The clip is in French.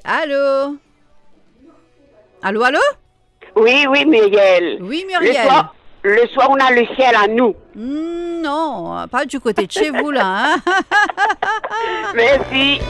Allô? Allô, allô? Oui, oui, Muriel. Oui, Muriel. Le soir, on a le ciel à nous. Non, pas du côté de chez vous, là, hein? Merci.